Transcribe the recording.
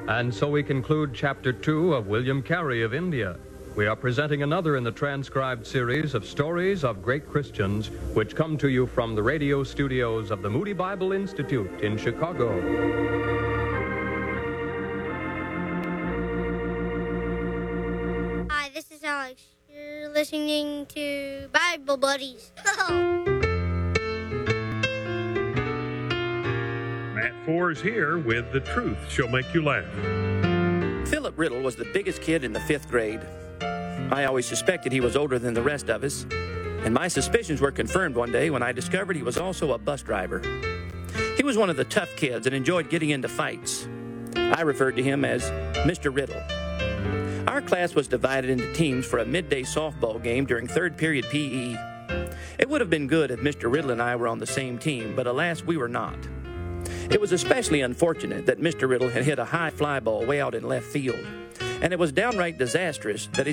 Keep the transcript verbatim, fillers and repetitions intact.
And so we conclude Chapter two of William Carey of India. We are presenting another in the transcribed series of stories of great Christians, which come to you from the radio studios of the Moody Bible Institute in Chicago. Hi, this is Alex. You're listening to Bible Buddies. Matt Forbes here with The Truth Shall Make You Laugh. Philip Riddle was the biggest kid in the fifth grade. I always suspected he was older than the rest of us, and my suspicions were confirmed one day when I discovered he was also a bus driver. He was one of the tough kids and enjoyed getting into fights. I referred to him as Mister Riddle. Our class was divided into teams for a midday softball game during third period P E. It would have been good if Mister Riddle and I were on the same team, but alas, we were not. It was especially unfortunate that Mister Riddle had hit a high fly ball way out in left field, and it was downright disastrous that he